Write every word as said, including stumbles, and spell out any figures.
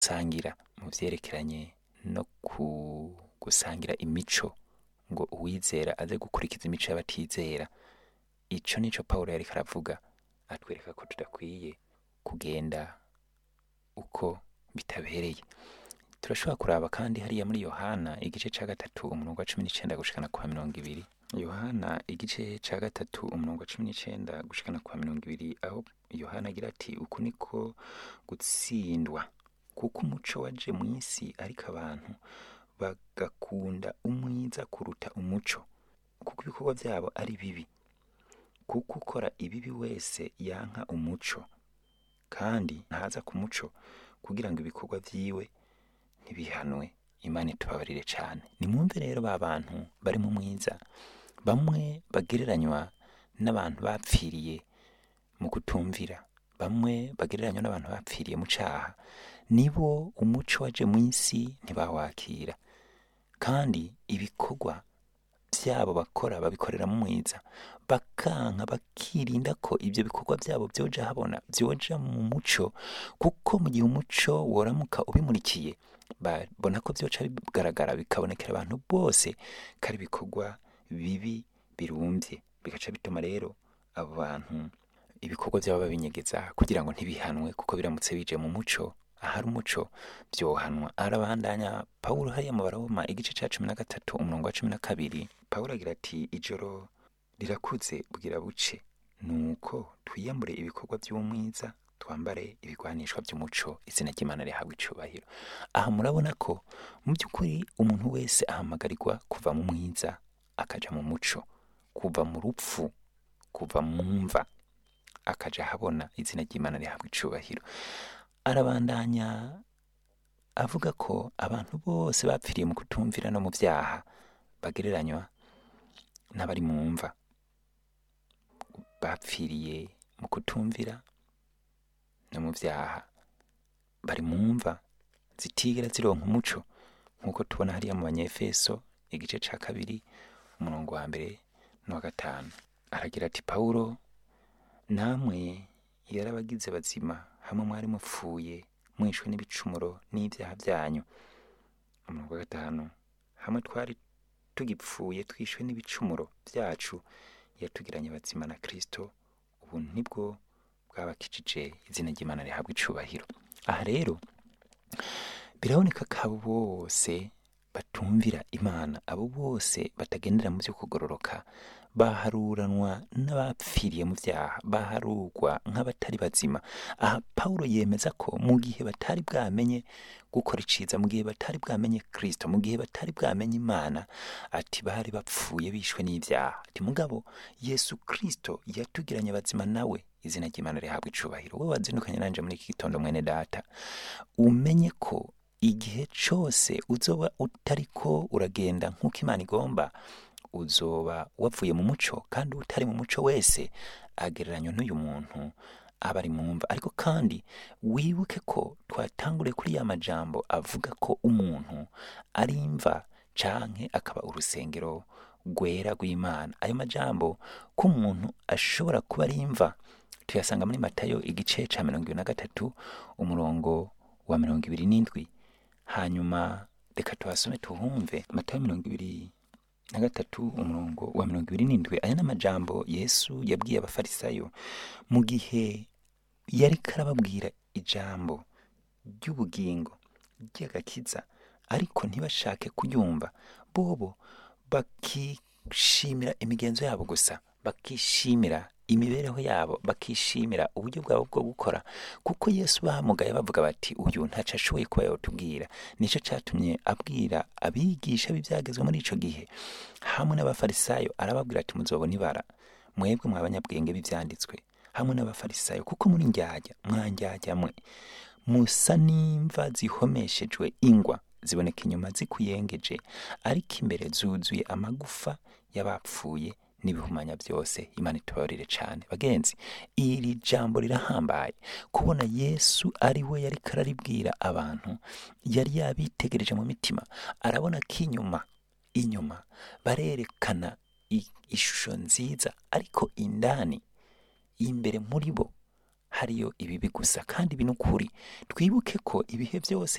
gusangira mu vyerekeranye no gusangira imico, ngo uwizera aze gukurikiza imico y'abatizera. Ico nico Pawulo yariko aravuga, atwereka ko tudakwiye kugenda uko bitabereye. Turashobora kuraba kandi hariya muri Yohana igice ca gatatu umurongo wa cumi n'icenda gushikana kwa mirongo ibiri. Yohana igice ca gatatu umurongo wa cumi n'icenda gushikana kwa mirongo ibiri, aho Yohana agira ati uku niko gutsindwa, kuko umuco waje mw'isi ariko abantu bagakunda umwiza kuruta umuco, kuko ibikorwa vyabo ari bibi. Kuko ukora ibibi wese yanka umuco, kandi ntaza ku muco kugira ngo ibikorwa vyiwe ntibihanwe. Imana itubabarire cane. Nimwumve rero ba bantu bari mu mwiza, bamwe bagereranywa n'abantu bapfiriye mu kutumvira, bamwe bagereranywa n'abantu bapfiriye mu caha, nibo umuco waje mw'isi ntibawakira, kandi ibikorwa vyabo bakora babikorera mu mwiza, bakanka bakirinda ko ivyo bikorwa vyabo vyoja habona, vyoja mu muco, kuko mu gihe umuco woramuka ubimurikiye, babona ko vyoca bigaragara bikabonekera abantu bose kari ibikorwa bibi birumvye, bigaca bituma rero abo bantu ibikorwa vyabo babinyegeza kugira ngo ntibihanwe, kuko biramutse bije mu muco, ahari umuco vyohanwa. Arabandanya Pawulo hariya mu Baroma igice ca cumi na gatatu umurongo wa cumi na kabiri, Pawulo agira ati ijoro rirakuze bwira buce, nuko twiyambure ibikorwa vy'umwiza, twambare ibigwanishwa vy'umuco, izina ry'Imana rihabwe icubahiro. Aha murabona ko mu by'ukuri umuntu wese ahamagarirwa kuva mu mwiza akaja mu muco, kuva mu rupfu, kuva mu mva akaja habona, izina ry'Imana rihabwe icubahiro. Arabandanya avuga ko abantu bose bapfiriye mu kutumvira no mu vyaha bagereranywa n'abari mu mva, bapfiriye mu kutumvira no mu vyaha, bari mu mva zitigera zironka umuco, nk'uko tubona hariya mu Banyefeso igice ca kabiri umurongo wa mbere n'uwa gatanu. Aragira ati Pawulo, namwe yarabagize bazima hamwe mwari mupfuye mwishwe n'ibicumuro n'ivyaha vyanyu. Umurongo wa gatanu, hamwe twari tugipfuye twishwe n'ibicumuro vyacu, yatugiranye bazima na Kristo, ubu nibwo bwabakijije, izina ry'Imana rihabwe icubahiro. Aha rero biraboneka ko abo bose batumvira Imana, abo bose batagendera mu vyo kugororoka, baharuranwa n'abapfiriye mu vyaha, baharurwa nk'abatari bazima. Aha Pawulo yemeza ko mu gihe batari bwamenye gukora iciza, mu gihe batari bwamenye Kristo, mu gihe batari bwamenye Imana, ati bari bapfuye bishwe n'ivyaha. Ati mugabo Yesu Kristo yatugiranye bazima nawe, izina ry'Imana rihabwe icubahiro. Wewe wazindukanye nanje muri iki gitondo mwene data, umenye ko igihe cose uzoba utariko uragenda nk'uko Imana igomba, uzoba wavuye mu muco, kandi utari mu muco wese agereranywa n'uyu muntu aba ari mu mva. Ariko kandi wibuke ko twatanguriye kuri ya majambo avuga ko umuntu ari imva canke akaba urusengero rwera rw'Imana. Ayo majambo ko umuntu ashobora kuba ari imva tuyasanga muri Matayo igice ca mirongo ibiri na gatatu umurongo wa mirongo ibiri n'indwi. Hanyuma reka tuhasome tuhumve. Matayo mirongo ibiri na gatatu umurongo wa mirongo ibiri n'indwi. Aya n'amajambo Yesu yabwiye abafarisayo mu gihe yariko arababwira ijambo ry'ubugingo ry'agakiza, ariko ntibashake kuryumva. Bobo bakishimira imigenzo yabo gusa, bakishimira imibereho yabo, bakishimira uburyo bwabo bwo gukora, kuko Yesu bahamugaye bavuga bati uyu ntaco ashoboye kuba yotubwira. Nico catumye abwira abigisha b'ivyagezwe muri ico gihe hamwe n'abafarisayo, arababwira ati muzobona ibara mwebwe mwabanyabwenge b'ivyanditswe hamwe n'abafarisayo, kuko muri ndyarya mwandyarya mwe musa n'imva zihomeshejwe ingwa, ziboneka inyuma zikuyengeje, ariko imbere zuzuye amagufa y'abapfuye n'ibihumanya byose. Imana itubabarire cane bagenzi. Iri jambo rirahambaye kubona Yesu ari we yari kararibwira abantu, yari yabitegereje mu mitima, arabona ko inyuma inyuma barerekana ishusho nziza, ariko indani imbere muri bo hariyo ibibi gusa, kandi ibi ni ukuri. Twibuke ko ibihe byose